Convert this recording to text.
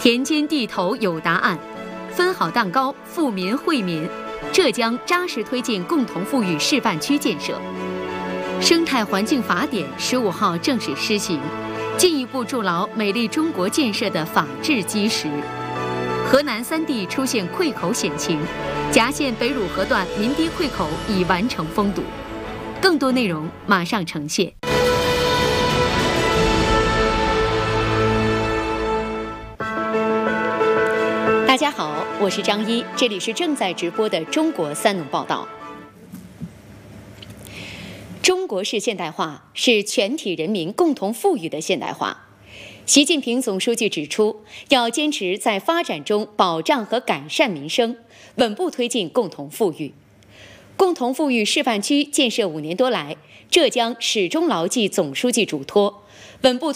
田间地头有答案，分好蛋糕，富民惠民。浙江扎实推进共同富裕示范区建设。生态环境法典15号正式施行，进一步筑牢美丽中国建设的法治基石。河南3地出现溃口险情，夹县北汝河段民堤溃口已完成封堵。更多内容马上呈现。大家好，我是张一，这里是正在直播的中国3农报道。中国式现代化是全体人民共同富裕的现代化。习近平总书记指出，要坚持在发展中保障和改善民生，稳步推进共同富裕。共同富裕示范区建设5年多来，浙江始终牢记总书记嘱托，稳步推